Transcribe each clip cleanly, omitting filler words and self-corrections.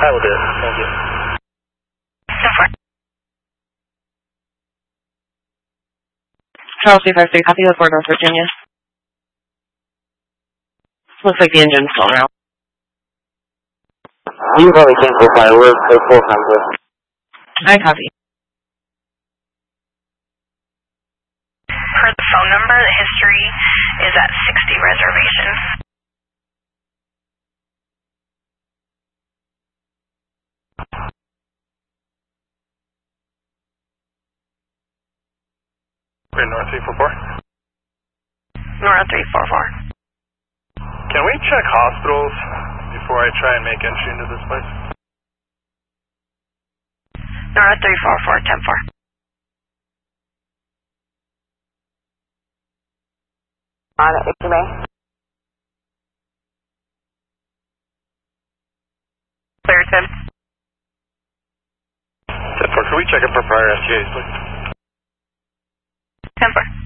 I will do it. Thank you. 10-4. Charles 253, copy with Fort North Virginia. Looks like the engine's still out. You can probably cancel fire. We're full time with. I copy. Per the phone number, the history is at 60 reservation. We're North 344. North 344. Can we check hospitals before I try and make entry into this place? North 344, 10-4. On it, if you may. Clear, Tim. 10-4, can we check it for prior SGAs, please? 10-4.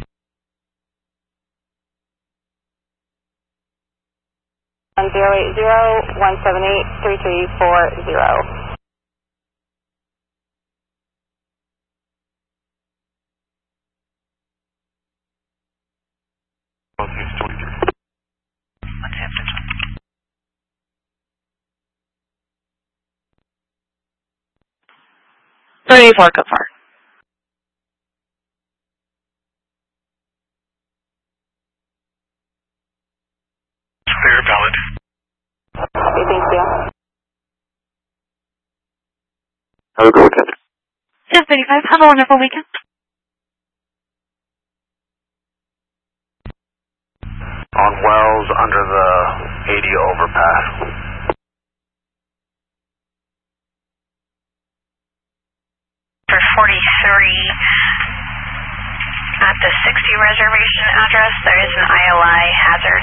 080-178-3340. What's happening? $34 so far. Clear, valid. Okay, thank you. Have a good weekend. 1035, have a wonderful weekend. On Wells under the 80 overpass. For 43, at the 60 reservation address, there is an ILI hazard.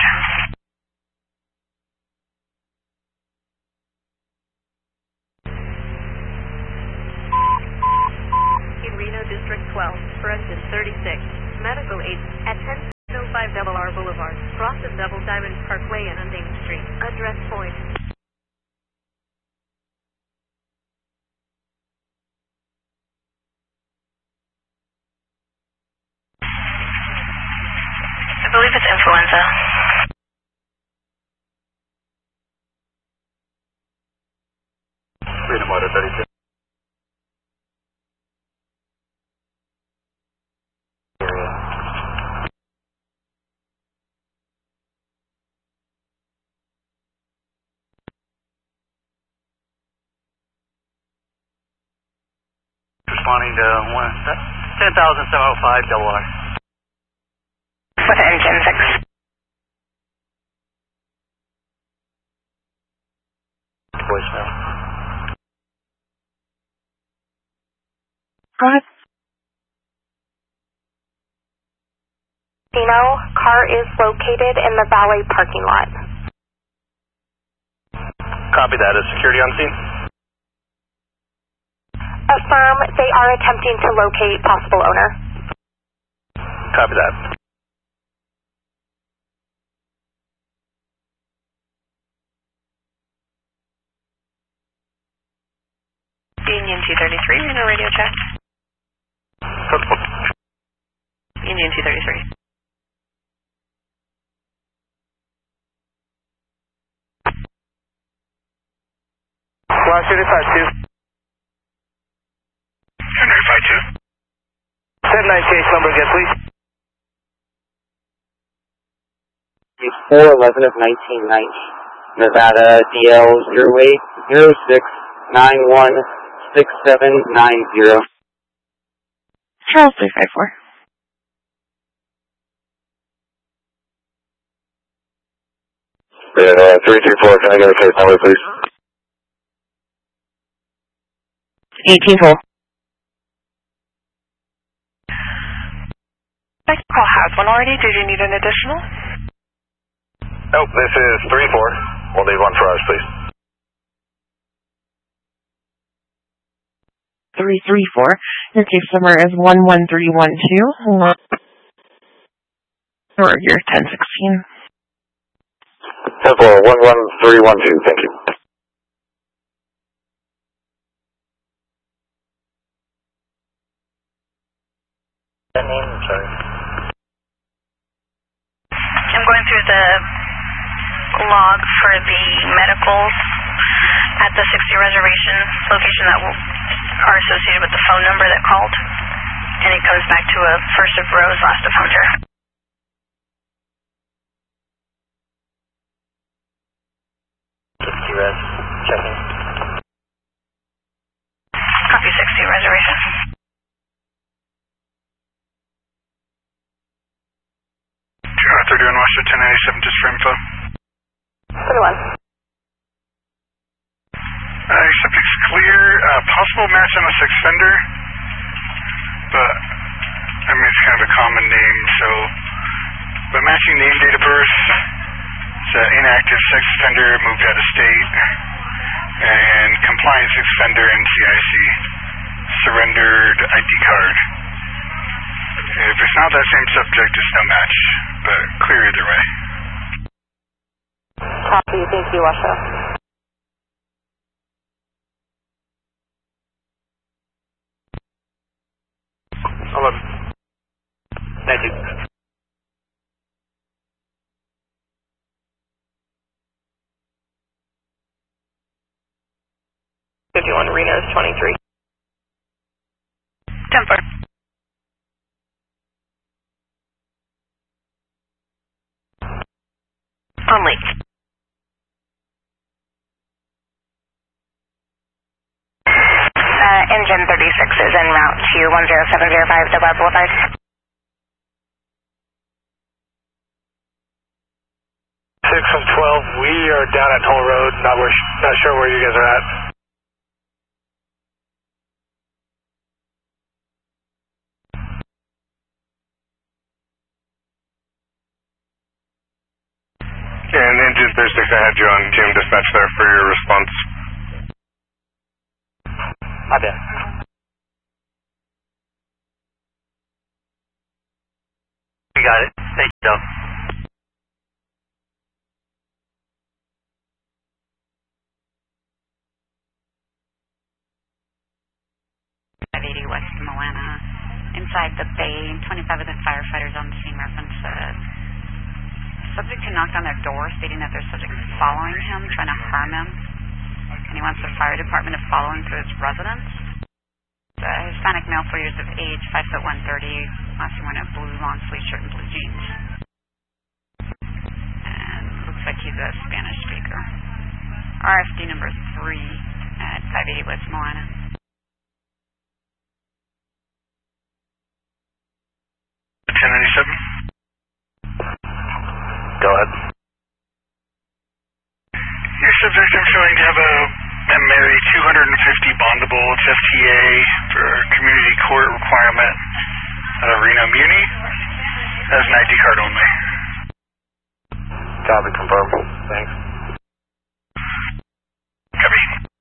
In Reno District 12, for engine 36, medical aid at 1005 Double R Boulevard, cross of Double Diamond Parkway and on Main Street. Address point. I believe it's influenza. Freedom Motor 32. Responding to 10,705 Double R. With engine 6. Voicemail. Go ahead. Car is located in the valet parking lot. Copy that. Is security on scene? Affirm they are attempting to locate possible owner. Copy that. Union 233, Reno radio check. Union 233. Flash 252. 1052. 79 case number again, please. 411 of 1990. Nevada DL 0806916790. Charles 354. Yeah, 334, can I get a case number, please? 18-4. That call has one already. Did you need an additional? Nope, this is 3-4. We'll need one for us, please. 334. Your case number is 11312. Or your 1016. 10-4, 11312, thank you. That name, I'm sorry. I'm going through the log for the medicals at the 60 reservation location that are associated with the phone number that called. And it goes back to a first of Rose, last of Hunter. Res, checking. Copy 60 reservation. Sure, 31 Washington 1097, just for info. 31. Subject's clear. Possible match on a sex offender, but I mean it's kind of a common name, so. But matching name, date of birth, it's an inactive sex offender, moved out of state, and compliant sex offender, NCIC, surrendered ID card. If it's not that same subject, it's no match, but clear either way. Copy, thank you, Washoe. Thank you. Reno's 23. Temper. Only. Engine 36 is en route to 10705 Delaware Boulevard. From 12, we are down at Toll Road, not sure where you guys are at. And Engine 36, I had you on team dispatch there for your response. My bad. We got it. Thank you, Doug. 580 West Moana, inside the bay, 25 of the firefighters on the scene reference subject who knocked on their door stating that there's subject following him, trying to harm him, and he wants the fire department to follow him to his residence. The Hispanic male, 4 years of age, 5 foot 130, last wearing a blue long sleeve shirt and blue jeans. And looks like he's a Spanish speaker. RFD number 3 at 580 West Moana. Go ahead. Your subject I'm showing to have a Mary 250 bondable. It's FTA for community court requirement at Reno Muni. Has an ID card only. Copy, confirm. Thanks.